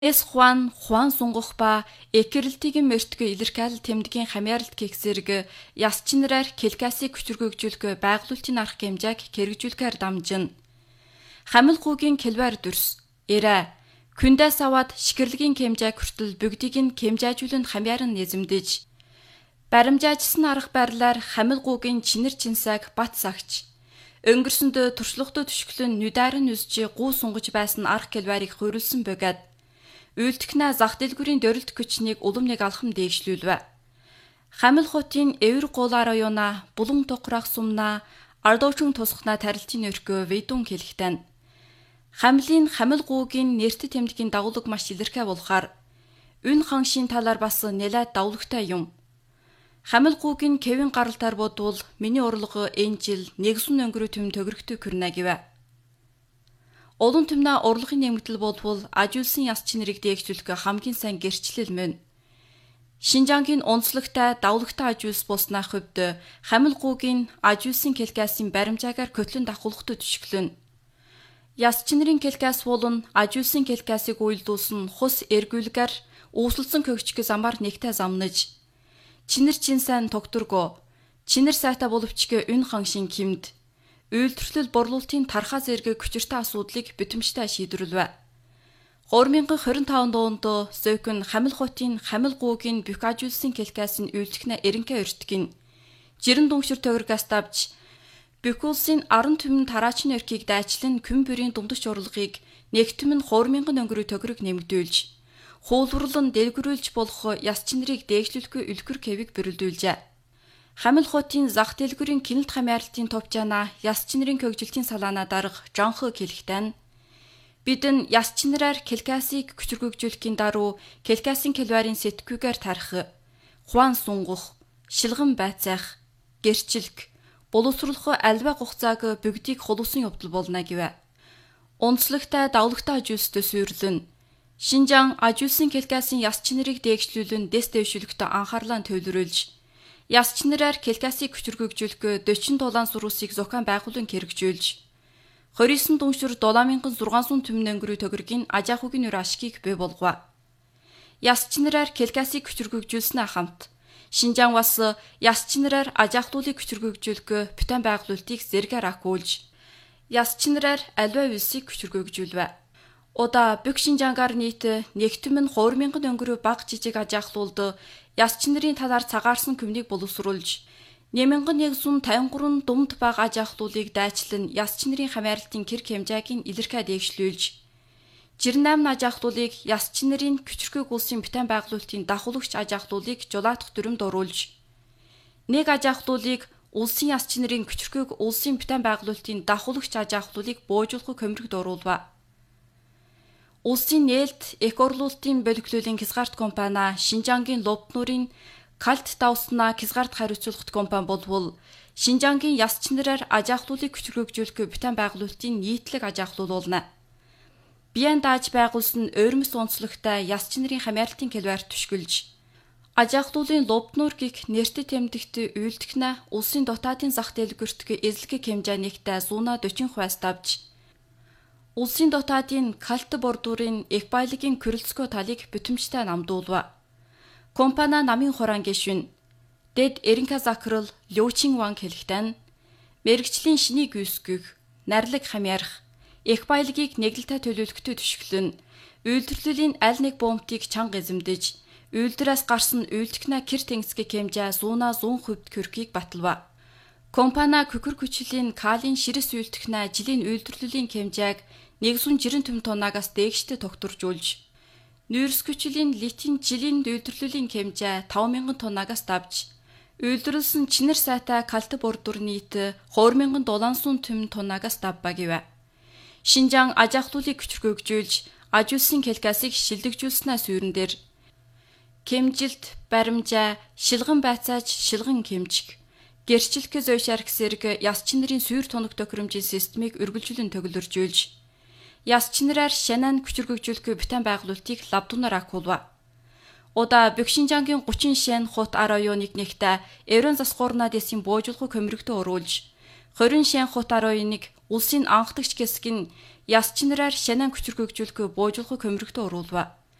Эс Хуан сунгах ба экэрлтигийн мөртгө илэрхийлэл тэмдгийн хамяаралт кексэрэг ясчинраар келкасыг хүчргөөгжүүлэх байгуулалтын арга хэмжээг хэрэгжүүлэхээр дамжина. Хамилгуугийн келвар дүрс эрэ күндээс аваад шикэрлэгийн хэмжээг хүртэл бүгдийг нь хэмжээжүүлэн хамяаран нэзэмдэж баримжаажсан арга барилаар хамилгуугийн чинэр чинсаг бат сагч өнгөрсөндөө туршлагатай төшгөлөн нүдарын үсжи гуу сунгаж байсан арга келварыг хуйрлсан бөгөөд үйлдэхнээ зах дэлгүүрийн дөрөлт хүчнийг улам нэг алхам дээгшлүүлвэ. Хамил хотын эвэр гуулаар оюуна булан тохрах сумна ардуучун тусахна тарилтын өркөө ведун хэлхтэн. Хамил гуугийн нэртэд тэмдгийн дагуулг маш илэрхий болохоор үн ханшийн талаар бас нэлээд давлагтай юм. Хамил гуугийн кевин гаралтаар бодвол миний урлага энэ жил нэгсэн өнгөрөө төм төгрөгтэй хүрнэ гэвэ. Олон түмнээ урлагийн нэмэгдэл болбол ажуулсан яс чинэрийг дээгжүүлэх хамгийн сайн гэрчлэл мөн. Шинжангийн онцлогтой давлагтай ажуулс болсны хувьд хамил гуугийн ажуулсан келкасын баримжаагаар көтлөн давхуулахтай төшгөлөн. Яс чинэрийн келкас болон ажуулсан келкасыг уйлдуулсан хус эргүүлгээр үүсэлсэн көгчгөөс амар нэгтэй замнаж чинэр чинсэн тогтургоо чинэр сайта боловчгүй үн ханшин химд үйлдвэрлэл борлуулалтын тархаа зэрэг хүчиртэй асуудлыг бүтэмжтэй шийдвэрлэв. 2025 онд Сөкөн Хамил хотын Хамил гуугийн бүх ажуулсан келкасын үйлчлэгнээ эренхэ өртгөн жирэн дүншир төгрөгөөс давж бүх улсын 10 түмэн тараачны өрхийг дайчлан күн бүрийн дундаж урлагийг нэгтгэм нь 3000 өнгөрөө төгрөг нэмэгдүүлж хуулбарлан дэлгэрүүлж болох яс чинэрийг дээгжлүүлэхгүй үлгэр кевиг бэрэлдүүлжээ. Хамил хотын зах дэлгүүрийн кинэлт хамяаралтын товчаана яс чинэрийн хөгжилтийн салаанаа дарга Жонхо хэлэхдээ бидэн яс чинэрээр келкасыг хүчргөөгжүүлэхийн даруй келкасын келварын сэтгүүгээр тарах, хуан сунгах, шилгэн байцаах, гэрчлэх, боловсруулах альва хугацааг бүгдийг холуусан явдал болно гэвэ. Онцлогтой давлагтай ажуулстай суйрлан Шинжаан ажуулсан келкасын яс чинэрийг дээгжлүүлэн дэс дэвшүүлэхдээ анхаарлаа төвлөрүүлж яс чинэрээр келкасыг хүчргөөгжүүлэх 40 дулаан сурвалжийг зохион байгуулан хэрэгжүүлж 29 дүншир 7600 түмэн өнгөрөө төгрөгийн ажаахугийн өр ашгийг бий болгов. Яс чинэрээр келкасыг хүчргөөгжүүлснээ хамт Шинжаан бас яс чинэрээр ажаахлуулыг хүчргөөгжүүлэх бүтэн байгуулалтыг зэргээр ахиулж яс чинэрээр аливаа үйлсийг хүчргөөгжүүлвэ. Удаа бүх Шинжаангаар нийт нэгтгэм нь 3000 өнгөрөө баг жижиг ажаахлуулд яс чинэрийн талаар цагаарсан күмнийг боловсруулж 1153 думд баг ажаахлуулыг дайчлан яс чинэрийн хамяаралтын кэр хэмжээг нь илэрхий дээгшлүүлж 68 ажаахлуулыг яс чинэрийн хүчрхэг улсын бүтэн байгуулалтын давхуулагч ажаахлуулыг жулаадах дүрмд оруулж нэг ажаахлуулыг улсын яс чинэрийн хүчрхэг улсын бүтэн байгуулалтын давхуулагч ажаахлуулыг буужуулах хөмрөгд оруулва. Улсын нээлт эко орлуулалтын боловсруулалтын хязгаарт компани Шинжаангийн Лобнуурын Калт давсна хязгаарт хариуцуулахт компани болвол Шинжаангийн яс чинэрээр ажаахлуулыг хүчргөөгжүүлэх бүтэн байгуулалтын нийтлэг ажаахлуулна. Биеэн дааж байгуулсан ойрмос онцлогтой яс чинэрийн хамяаралтын келвар түшгэлж ажаахлуулын Лобнуур гих нэртэд тэмдэгт үйлдэхнээ улсын дотаадын зах дэлгүүрт эзлэх хэмжээ нэгтэй 140%-аас давж улсын дотаадын калт бордуурын их баялагын көрөлцгөө талыг бүтэмжтэй намдуулва. Компани намын хураан гишүүн Дэд Эренка Захирал Лёучин Ван хэлэхдээ мэрэгчлийн шинийг үүсгэх, нарлаг хамяарах, их баялагийг нэглэлтэй төлөвлөхтэй төшгөлн үйлдвэрлэлийн аль нэг бомтыг чанга эзэмдэж үйлдвэрээс гарсан үйлдэхнээ кэр тэнгисгэх хэмжээ 100% хүрхийг баталва. Компани көхөр хүчлийн калин ширэс үйлдэхнээ жилийн үйлдвэрлэлийн хэмжээг 160 түмэн тоннаагаас дээштэй тогтворжуулж нүүрс хүчлийн литийн жилийн үйлдвэрлэлийн хэмжээ 5000 тоннаагаас давж үйлдвэрлсэн чинэр сайтай калт бордур нийт 2700 түмэн тоннаагаас давба гэвэ. Шинжаан ажаахлуулыг хүчргөөгжүүлж ажуулсан келкасыг шилдэгжүүлснээ суурин дээр хэмжилт, баримжаа, шилгэн байцааж, шилгэн хэмжих гэрчлэхээс ойшаар гэсэрэг яс чинэрийн сүйр тоног тохиромжийн системийг үргэлжлүүлэн төгөлөржүүлж яс чинэрээр шанаа хүчргөөгжүүлэх бүтэн байгуулалтыг лабдунаар ахиулва. Удаа бүх Шинжаангийн 30 шан хот 11 нэгтээ Еврон засгуурнаа дэсийн буужуулах хөмрөгтөө оруулж 20 шан хот 11 улсын анхдагч хэсэг нь яс чинэрээр шанаа хүчргөөгжүүлэх буужуулах хөмрөгтөө оруулва.